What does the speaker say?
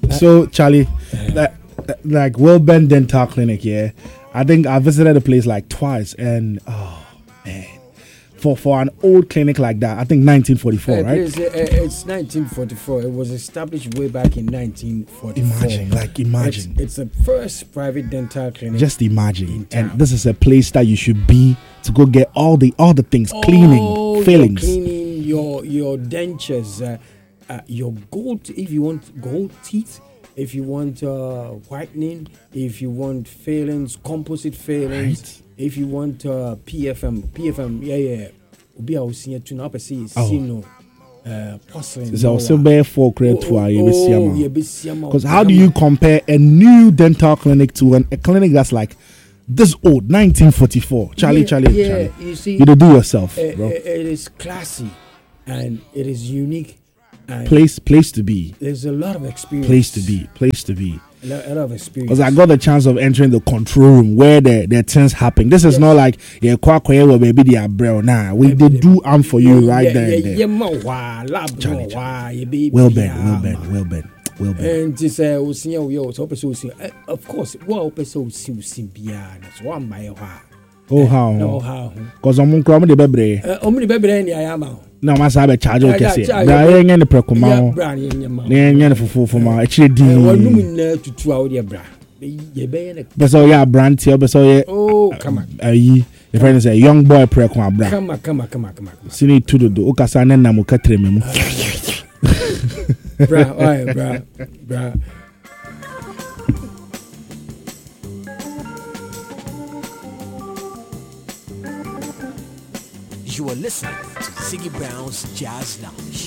So Charlie, like Wilburn Dental Clinic, yeah. I think I visited the place like twice, and oh man, for an old clinic like that, I think 1944, right? It's 1944. It was established way back in 1944. Imagine. It's the first private dental clinic. Just imagine, and this is a place that you should be to go get all the things, cleaning, fillings, cleaning your dentures, your gold. If you want gold teeth. If you want whitening, if you want fillings, composite fillings, right. If you want PFM, yeah. Obi a osia tuna apese sino porcelain. So also bear 4 credit to because how do you compare a new dental clinic to a clinic that's like this old 1944? Charlie. You see, you do yourself, bro. It is classy and it is unique. Place to be. There's a lot of experience. Place to be. A lot of experience. Because I got the chance of entering the control room where the things happen. This is not like baby they are brown. Nah, they do for you right there and there. Well been. And to say of course, well so one by oh how? Because I'm the baby. No, I have a charge of Cassie. Brian and the Precoma. Brian for my actually but so yeah, brand here, but so yeah. Oh, come on. Your friend is a young boy Precoma. Come on. See to do Okasan and Namukatre. Bra. You are listening to Ziggy Brown's Jazz Lounge.